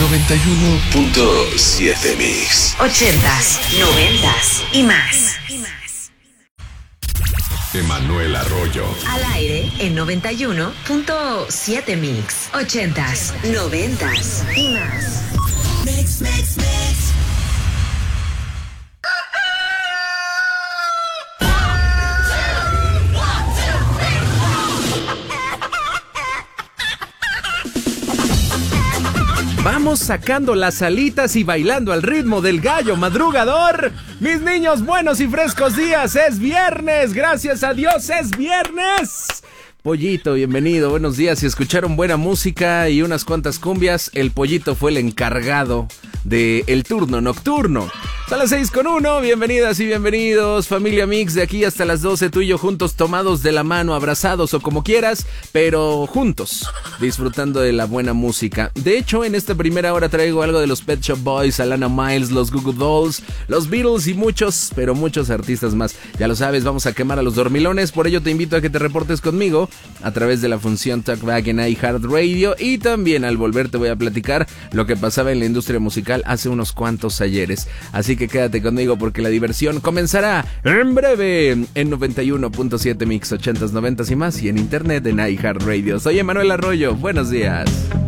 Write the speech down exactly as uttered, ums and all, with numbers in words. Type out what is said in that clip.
noventa y uno punto siete Mix. Ochentas, noventas y más. Emanuel Arroyo. Al aire en noventa y uno punto siete Mix. Ochentas, noventas y más. Mix, mix, mix. Vamos sacando las alitas y bailando al ritmo del gallo madrugador. Mis niños, buenos y frescos días. Es viernes, gracias a Dios, es viernes. Pollito, bienvenido, buenos días. Si escucharon buena música y unas cuantas cumbias, el Pollito fue el encargado del turno nocturno. Son las seis con uno, bienvenidas y bienvenidos, familia Mix, de aquí hasta las doce, tú y yo juntos, tomados de la mano, abrazados o como quieras, pero juntos, disfrutando de la buena música. De hecho, en esta primera hora traigo algo de los Pet Shop Boys, Alana Miles, los Goo Goo Dolls, los Beatles y muchos, pero muchos artistas más. Ya lo sabes, vamos a quemar a los dormilones, por ello te invito a que te reportes conmigo a través de la función Talkback en iHeartRadio, y también al volver te voy a platicar lo que pasaba en la industria musical hace unos cuantos ayeres. Así que quédate conmigo porque la diversión comenzará en breve en noventa y uno punto siete Mix, ochentas, noventas y más, y en internet en iHeartRadio. Soy Emanuel Arroyo, buenos días.